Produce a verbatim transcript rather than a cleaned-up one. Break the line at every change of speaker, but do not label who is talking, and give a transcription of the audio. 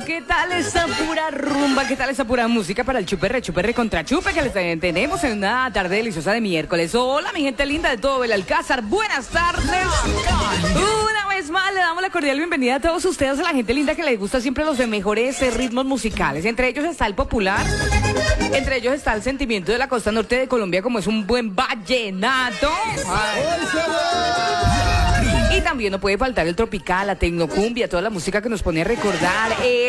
¿qué tal esa pura rumba? ¿Qué tal esa pura música para el chupe, rechupe, recontra chupe que les tenemos en una tarde deliciosa de miércoles? Hola, mi gente linda de todo Belalcázar, buenas tardes. Una vez más le damos la cordial bienvenida a todos ustedes, a la gente linda que les gusta siempre los de mejores eh, ritmos musicales. Entre ellos está el popular, entre ellos está el sentimiento de la costa norte de Colombia, como es un buen vallenato. Ay. Y también no puede faltar el tropical, la tecnocumbia, toda la música que nos pone a recordar. Eh,